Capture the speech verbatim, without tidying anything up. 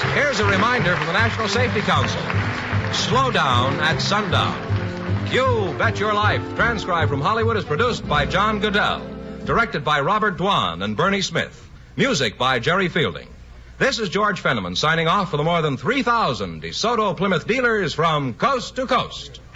here's a reminder from the National Safety Council. Slow down at sundown. Cue Bet Your Life, transcribed from Hollywood, is produced by John Goodell. Directed by Robert Dwan and Bernie Smith. Music by Jerry Fielding. This is George Fenneman signing off for the more than three thousand DeSoto Plymouth dealers from coast to coast.